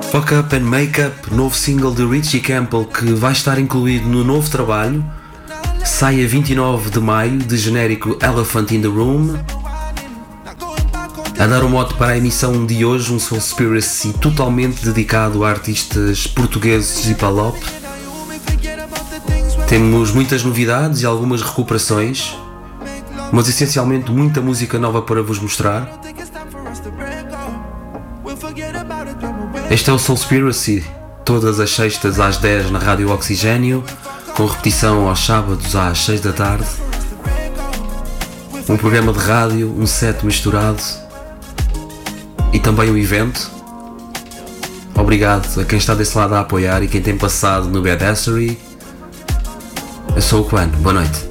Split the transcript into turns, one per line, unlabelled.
Fuck Up and Make Up, novo single de Richie Campbell que vai estar incluído no novo trabalho. Sai a 29 de maio, de genérico Elephant in the Room. A dar o mote para a emissão de hoje, um Soulspiracy totalmente dedicado a artistas portugueses de hip-hop. Temos muitas novidades e algumas recuperações, mas essencialmente muita música nova para vos mostrar. Este é o Soulspiracy, todas as sextas às 10 na Rádio Oxigênio, com repetição aos sábados às 6 da tarde. Um programa de rádio, um set misturado e também um evento. Obrigado a quem está desse lado a apoiar e quem tem passado no Badassery. Eu sou o Quan, boa noite.